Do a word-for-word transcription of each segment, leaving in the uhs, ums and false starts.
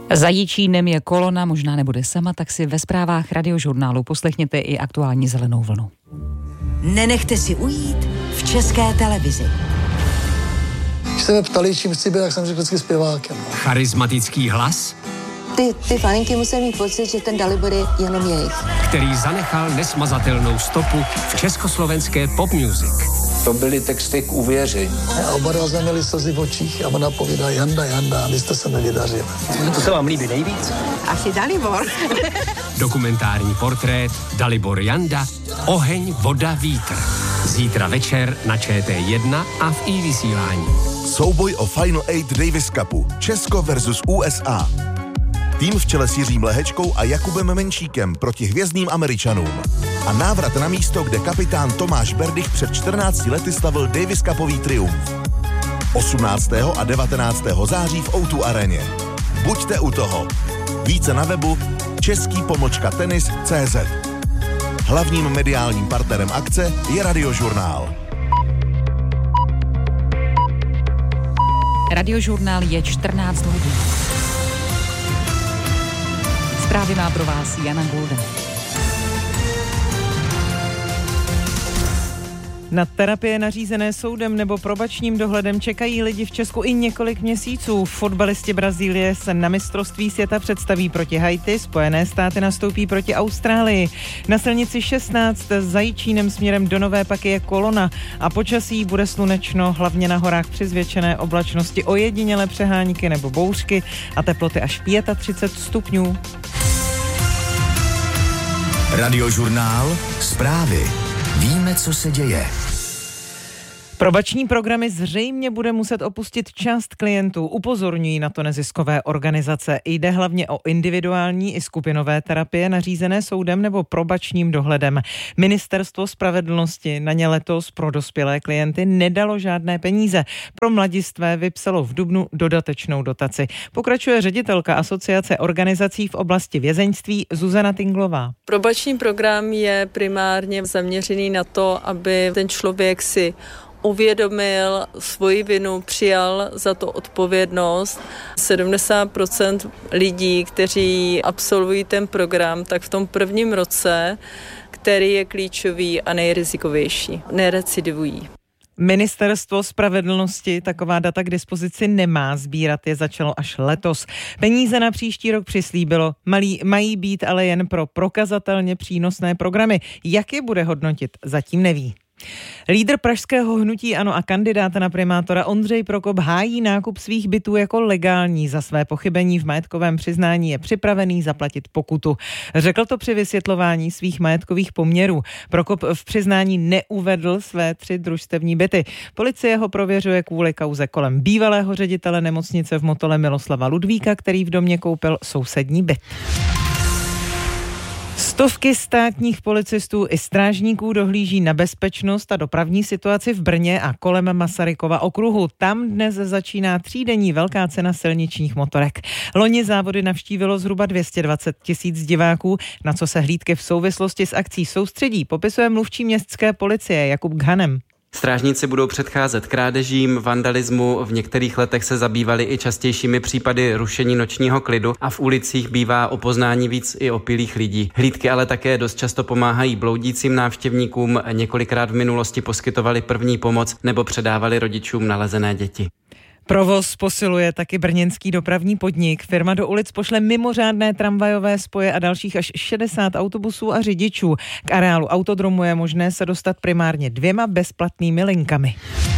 Za Jičínem je kolona, možná nebude sama, tak si ve zprávách Radiožurnálu poslechněte i aktuální zelenou vlnu. Nenechte si ujít v České televizi. Když se mě ptali, čím chci být, tak jsem řekl vždycky zpěvákem. No. Charismatický hlas, Ty, ty faninky musí mít pocit, že ten Dalibor je jenom jejich. který zanechal nesmazatelnou stopu v československé pop music. To byly texty k uvěření. A oba dva jsme měli slzy v očích a ona povídá Janda, Janda, vy jste se mi vydařili. To se vám líbí nejvíc? Asi Dalibor. Dokumentární portrét Dalibor Janda, Oheň, voda, vítr. Zítra večer na Č T jedna a v iVysílání. Souboj o Final Eight Davis Cupu. Česko versus U S A. Tým v čele s Jiřím Lehečkou a Jakubem Menšíkem proti hvězdným Američanům. A návrat na místo, kde kapitán Tomáš Berdych před čtrnácti lety slavil Davis Cupový triumf. osmnáctého a devatenáctého září v O dva aréně. Buďte u toho. Více na webu český pomlčka tenis tečka cé zet. Hlavním mediálním partnerem akce je Radiožurnál. Radiožurnál je čtrnáct hodin. Zprávy má pro vás Jana Golda. Na terapie nařízené soudem nebo probačním dohledem čekají lidi v Česku i několik měsíců. Fotbalisti Brazílie se na mistrovství světa představí proti Haiti, Spojené státy nastoupí proti Austrálii. Na silnici šestnáct za Jičínem směrem do Nové Paky je kolona a počasí bude slunečno, hlavně na horách při zvětšené oblačnosti, ojedinělé přehánky nebo bouřky a teploty až třicet pět stupňů. Radiožurnál, zprávy. Víme, co se děje. Probační programy zřejmě bude muset opustit část klientů, upozorňují na to neziskové organizace. Jde hlavně o individuální i skupinové terapie nařízené soudem nebo probačním dohledem. Ministerstvo spravedlnosti na ně letos pro dospělé klienty nedalo žádné peníze. Pro mladistvé vypsalo v dubnu dodatečnou dotaci. Pokračuje ředitelka Asociace organizací v oblasti vězeňství Zuzana Tinglová. Probační program je primárně zaměřený na to, aby ten člověk si uvědomil svoji vinu, přijal za to odpovědnost. sedmdesát procent lidí, kteří absolvují ten program, tak v tom prvním roce, který je klíčový a nejrizikovější, nerecidivují. Ministerstvo spravedlnosti taková data k dispozici nemá, sbírat je začalo až letos. Peníze na příští rok přislíbilo, malí, mají být ale jen pro prokazatelně přínosné programy. Jak je bude hodnotit, zatím neví. Lídr pražského hnutí ANO a kandidát na primátora Ondřej Prokop hájí nákup svých bytů jako legální. Za své pochybení v majetkovém přiznání je připravený zaplatit pokutu. Řekl to při vysvětlování svých majetkových poměrů. Prokop v přiznání neuvedl své tři družstevní byty. Policie ho prověřuje kvůli kauze kolem bývalého ředitele nemocnice v Motole Miloslava Ludvíka, který v domě koupil sousední byt. Stovky státních policistů i strážníků dohlíží na bezpečnost a dopravní situaci v Brně a kolem Masarykova okruhu. Tam dnes začíná třídenní velká cena silničních motorek. Loni závody navštívilo zhruba dvě stě dvacet tisíc diváků, na co se hlídky v souvislosti s akcí soustředí, popisuje mluvčí městské policie Jakub Ghanem. Strážníci budou předcházet krádežím, vandalismu, v některých letech se zabývali i častějšími případy rušení nočního klidu a v ulicích bývá o poznání víc i opilých lidí. Hlídky ale také dost často pomáhají bloudícím návštěvníkům, několikrát v minulosti poskytovali první pomoc nebo předávali rodičům nalezené děti. Provoz posiluje taky brněnský dopravní podnik. Firma do ulic pošle mimořádné tramvajové spoje a dalších až šedesát autobusů a řidičů. K areálu autodromu je možné se dostat primárně dvěma bezplatnými linkami.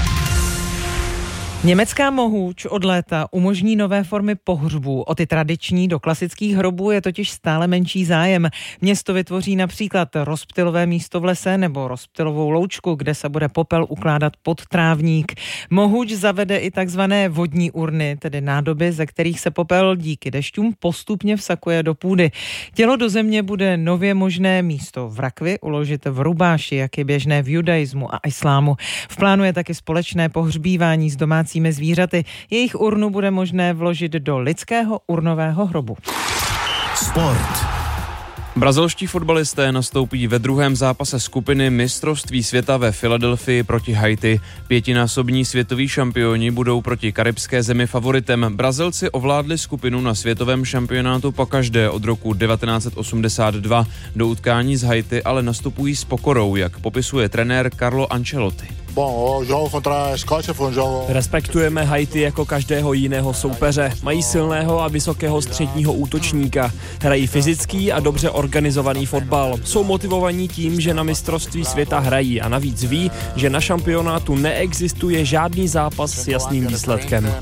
Německá Mohuč od léta umožní nové formy pohřbů. O ty tradiční do klasických hrobů je totiž stále menší zájem. Město vytvoří například rozptylové místo v lese nebo rozptylovou loučku, kde se bude popel ukládat pod trávník. Mohuč zavede i takzvané vodní urny, tedy nádoby, ze kterých se popel díky dešťům postupně vsakuje do půdy. Tělo do země bude nově možné místo v rakvi uložit v rubáši, jak je běžné v judaismu a islámu. V plánu je taky společné pohřbívání s domácí zvířaty. Jejich urnu bude možné vložit do lidského urnového hrobu. Sport. Brazilští fotbalisté nastoupí ve druhém zápase skupiny mistrovství světa ve Filadelfii proti Haiti. Pětinásobní světoví šampioni budou proti karibské zemi favoritem. Brazilci ovládli skupinu na světovém šampionátu pokaždé od roku devatenáct set osmdesát dva. Do utkání z Haiti ale nastupují s pokorou, jak popisuje trenér Carlo Ancelotti. Respektujeme Haiti jako každého jiného soupeře. Mají silného a vysokého středního útočníka. Hrají fyzický a dobře organizovaný fotbal. Jsou motivovaní tím, že na mistrovství světa hrají a navíc ví, že na šampionátu neexistuje žádný zápas s jasným výsledkem.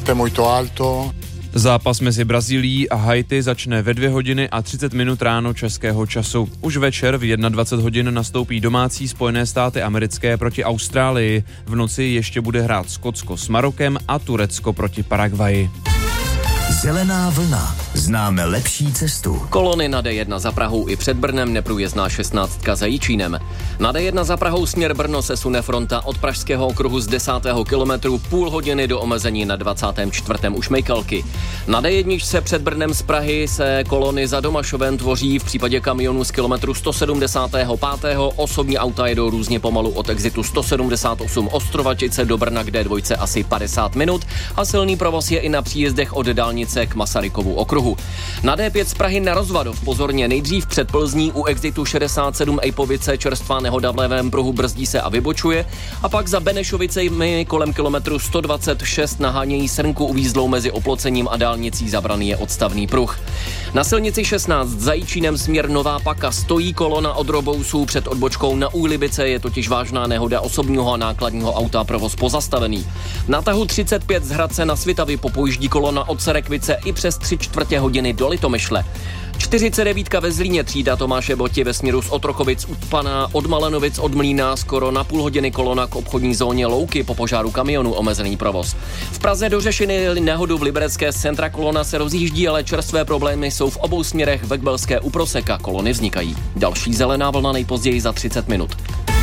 Zápas mezi Brazílií a Haiti začne ve dvě hodiny a třicet minut ráno českého času. Už večer v dvacet jedna hodin nastoupí domácí Spojené státy americké proti Austrálii. V noci ještě bude hrát Skotsko s Marokem a Turecko proti Paraguayi. Zelená vlna. Známe lepší cestu. Kolony na D jedna za Prahou i před Brnem, neprůjezdná šestnáctka za Jičínem. Na D jedna za Prahou směr Brno se sune fronta od pražského okruhu z desátého kilometru půl hodiny do omezení na dvacátém čtvrtém u Šmejkalky. Na D jedna se před Brnem z Prahy se kolony za Domašovem tvoří v případě kamionů z kilometru sto sedmdesát pět. Osobní auta jedou různě pomalu od exitu sto sedmdesát osm Ostrovačice do Brna k D dva asi padesát minut a silný provoz je i na příjezdech od dálnice k Masarykovu okruhu. Na D pět z Prahy na Rozvadov pozorně nejdřív před Plzní u exitu šedesát sedm Ejpovice čerstvá nehoda v levém pruhu, brzdí se a vybočuje a pak za Benešovicemi kolem kilometru sto dvacet šest nahánějí srnku uvízlou mezi oplocením a dálnicí, zabraný je odstavný pruh. Na silnici šestnáct za Jičínem směr Nová Paka stojí kolona od Robousů před odbočkou na Úlibice, je totiž vážná nehoda osobního a nákladního auta, provoz pozastavený. Na tahu třicet pět z Hradce na Svitavy popojíždí kolona od Serekvice i přes tři čtvrtě hodiny do Litomyšle. čtyřicet devět ve Zlíně třída Tomáše Boti ve směru z Otrokovic u Pana od Malenovic od Mlýna skoro na půl hodiny kolona k obchodní zóně Louky, po požáru kamionu omezený provoz. V Praze do Řešiny nehodu v Liberecké z centra kolona se rozjíždí, ale čerstvé problémy jsou v obou směrech ve Kbelské u Proseka, kolony vznikají. Další zelená vlna nejpozději za třicet minut.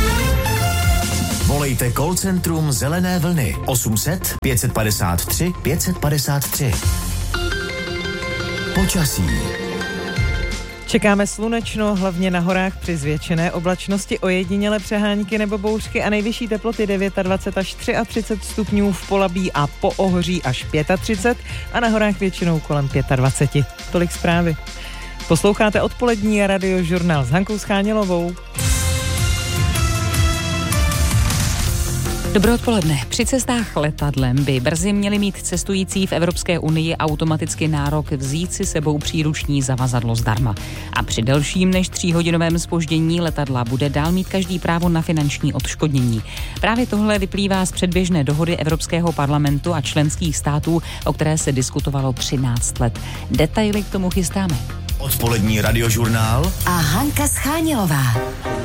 Volejte call centrum Zelené vlny osm set pět padesát tři pět padesát tři. Počasí. Čekáme slunečno, hlavně na horách při zvětšené oblačnosti, ojedinělé přehánky nebo bouřky a nejvyšší teploty dvacet devět až třicet tři stupňů, v Polabí a po Ohoří až třicet pět a na horách většinou kolem dvacet pět. Tolik zprávy. Posloucháte odpolední radiožurnál s Hankou Schánělovou. Dobré odpoledne. Při cestách letadlem by brzy měli mít cestující v Evropské unii automaticky nárok vzít si sebou příruční zavazadlo zdarma. A při delším než tříhodinovém zpoždění letadla bude dál mít každý právo na finanční odškodnění. Právě tohle vyplývá z předběžné dohody Evropského parlamentu a členských států, o které se diskutovalo třináct let. Detaily k tomu chystáme. Odpolední radiožurnál a Hanka Schánělová.